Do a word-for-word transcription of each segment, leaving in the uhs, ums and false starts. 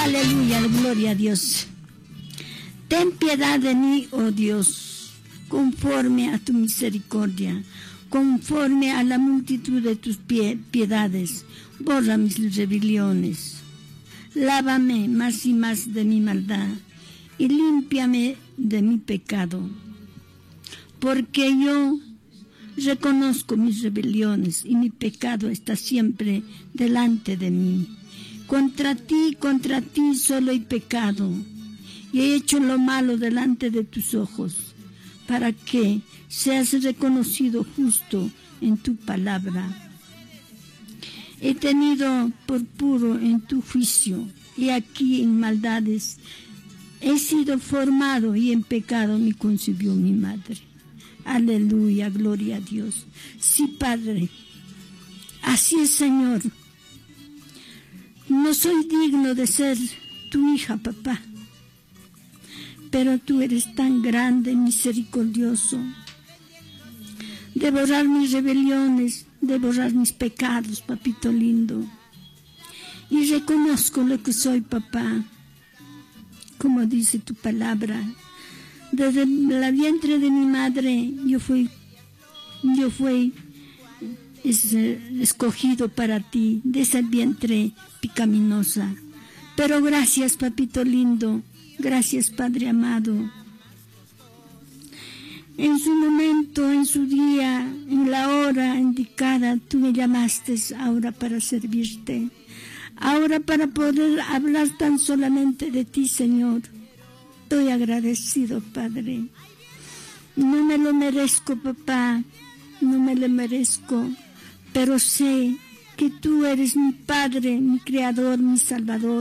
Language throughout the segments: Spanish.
Aleluya, gloria a Dios. Ten piedad de mí, oh Dios, conforme a tu misericordia, conforme a la multitud de tus pie piedades. Borra mis rebeliones. Lávame más y más de mi maldad y límpiame de mi pecado. Porque yo reconozco mis rebeliones y mi pecado está siempre delante de mí. Contra ti, contra ti solo he pecado y he hecho lo malo delante de tus ojos, para que seas reconocido justo en tu palabra. He tenido por puro en tu juicio, y aquí en maldades he sido formado, y en pecado me concibió mi madre. Aleluya, gloria a Dios. Sí, Padre, así es, Señor. No soy digno de ser tu hija, papá, pero tú eres tan grande, misericordioso, de borrar mis rebeliones, de borrar mis pecados, papito lindo. Y reconozco lo que soy, papá, como dice tu palabra. Desde la vientre de mi madre yo fui, yo fui es, escogido para ti, de ese vientre pecaminosa. Pero gracias, papito lindo, gracias, Padre amado. En su momento, en su día, en la hora indicada, tú me llamaste ahora para servirte, ahora para poder hablar tan solamente de ti, Señor. Estoy agradecido, Padre. No me lo merezco, papá, no me lo merezco, pero sé que tú eres mi Padre, mi Creador, mi Salvador.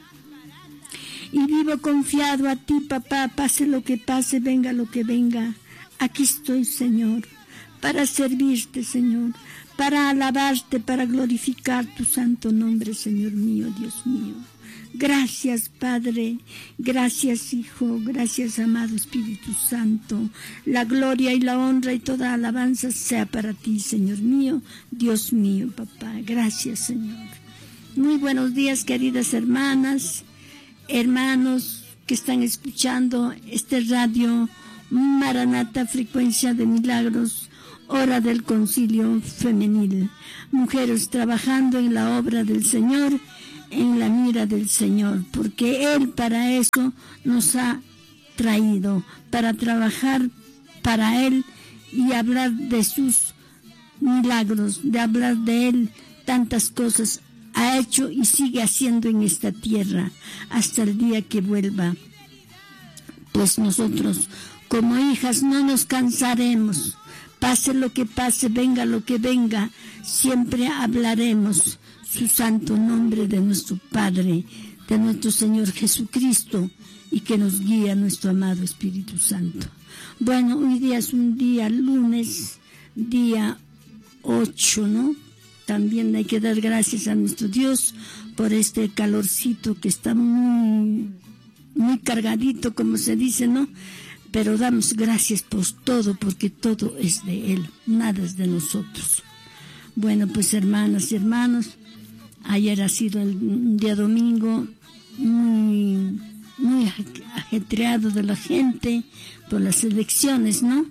Y vivo confiado a ti, papá, pase lo que pase, venga lo que venga. Aquí estoy, Señor, para servirte, Señor, para alabarte, para glorificar tu santo nombre, Señor mío, Dios mío. Gracias, Padre, gracias, Hijo, gracias, amado Espíritu Santo. La gloria y la honra y toda alabanza sea para ti, Señor mío, Dios mío, papá. Gracias, Señor. Muy buenos días, queridas hermanas, hermanos que están escuchando este radio Maranata, Frecuencia de Milagros, Hora del Concilio Femenil. Mujeres trabajando en la obra del Señor, en la mira del Señor, porque Él para eso nos ha traído, para trabajar para Él y hablar de sus milagros, de hablar de Él. Tantas cosas ha hecho y sigue haciendo en esta tierra hasta el día que vuelva. Pues nosotros, como hijas, no nos cansaremos. Pase lo que pase, venga lo que venga, siempre hablaremos su santo nombre de nuestro Padre, de nuestro Señor Jesucristo, y que nos guía nuestro amado Espíritu Santo. Bueno, hoy día es un día lunes, día ocho, ¿no? También hay que dar gracias a nuestro Dios por este calorcito que está muy, muy cargadito, como se dice, ¿no? Pero damos gracias por todo, porque todo es de Él, nada es de nosotros. Bueno, pues hermanas y hermanos, ayer ha sido el día domingo muy, muy ajetreado de la gente por las elecciones, ¿no?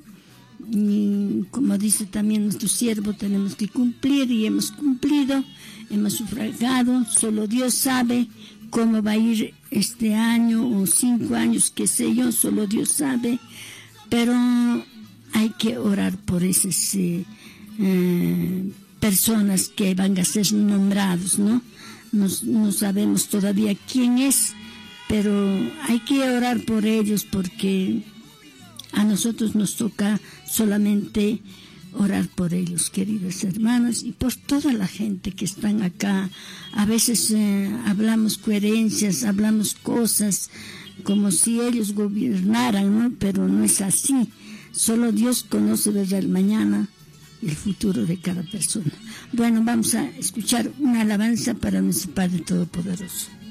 Y como dice también nuestro siervo, tenemos que cumplir y hemos cumplido, hemos sufragado. Solo Dios sabe cómo va a ir este año o cinco años, qué sé yo, solo Dios sabe, pero hay que orar por esas eh, eh, personas que van a ser nombrados, ¿no? No, no sabemos todavía quién es, pero hay que orar por ellos, porque a nosotros nos toca solamente orar por ellos, queridas hermanas, y por toda la gente que están acá. A veces eh, hablamos coherencias, hablamos cosas como si ellos gobernaran, ¿no? Pero no es así. Solo Dios conoce desde el mañana el futuro de cada persona. Bueno, vamos a escuchar una alabanza para nuestro Padre Todopoderoso.